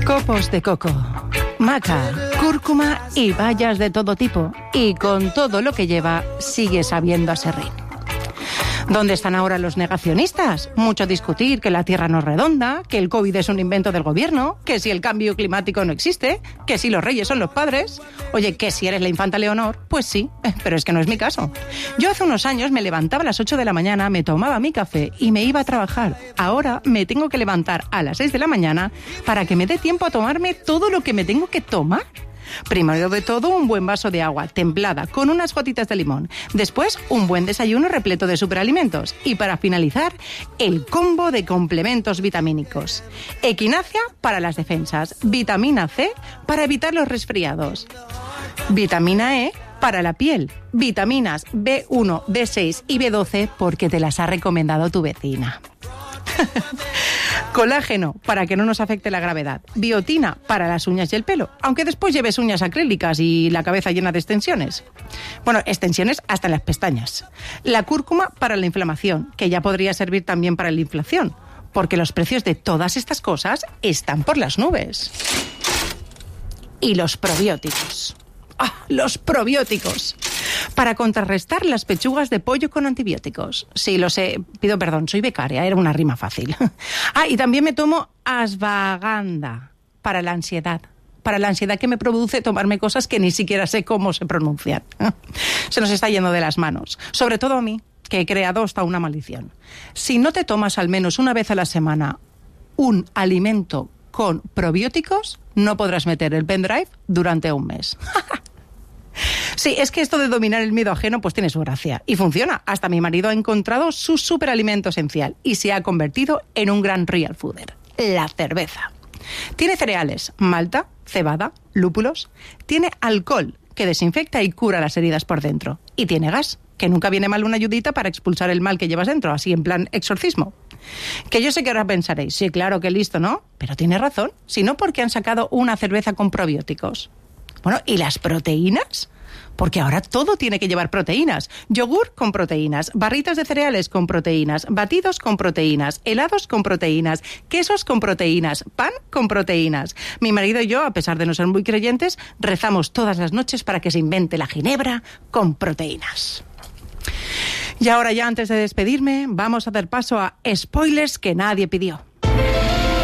Copos de coco, maca, cúrcuma y bayas de todo tipo. Y con todo lo que lleva, sigue sabiendo a serrín. ¿Dónde están ahora los negacionistas? Mucho discutir que la Tierra no es redonda, que el COVID es un invento del gobierno, que si el cambio climático no existe, que si los reyes son los padres. Oye, que si eres la infanta Leonor, pues sí, pero es que no es mi caso. Yo hace unos años me levantaba a las 8 de la mañana, me tomaba mi café y me iba a trabajar. Ahora me tengo que levantar a las 6 de la mañana para que me dé tiempo a tomarme todo lo que me tengo que tomar. Primero de todo, un buen vaso de agua templada con unas gotitas de limón. Después, un buen desayuno repleto de superalimentos. Y para finalizar, el combo de complementos vitamínicos. Equinacia para las defensas. Vitamina C para evitar los resfriados. Vitamina E para la piel. Vitaminas B1, B6 y B12 porque te las ha recomendado tu vecina. Colágeno para que no nos afecte la gravedad. Biotina para las uñas y el pelo, aunque después lleves uñas acrílicas y la cabeza llena de extensiones. Bueno, extensiones hasta en las pestañas. La cúrcuma para la inflamación, que ya podría servir también para la inflación, porque los precios de todas estas cosas están por las nubes. Y los probióticos. ¡Ah, los probióticos! Para contrarrestar las pechugas de pollo con antibióticos. Sí, lo sé, pido perdón, soy becaria, era una rima fácil. Y también me tomo ashwagandha para la ansiedad. Para la ansiedad que me produce tomarme cosas que ni siquiera sé cómo se pronuncian. Se nos está yendo de las manos. Sobre todo a mí, que he creado hasta una maldición. Si no te tomas al menos una vez a la semana un alimento con probióticos, no podrás meter el pendrive durante un mes. Sí, es que esto de dominar el miedo ajeno pues tiene su gracia y funciona. Hasta mi marido ha encontrado su superalimento esencial y se ha convertido en un gran real fooder, la cerveza. Tiene cereales, malta, cebada, lúpulos. Tiene alcohol, que desinfecta y cura las heridas por dentro. Y tiene gas, que nunca viene mal una ayudita para expulsar el mal que llevas dentro, así en plan exorcismo. Que yo sé que ahora pensaréis, sí, claro que listo, ¿no? Pero tiene razón, si no porque han sacado una cerveza con probióticos. Bueno, ¿y las proteínas? Porque ahora todo tiene que llevar proteínas. Yogur con proteínas, barritas de cereales con proteínas, batidos con proteínas, helados con proteínas, quesos con proteínas, pan con proteínas. Mi marido y yo, a pesar de no ser muy creyentes, rezamos todas las noches para que se invente la ginebra con proteínas. Y ahora ya, antes de despedirme, vamos a dar paso a spoilers que nadie pidió.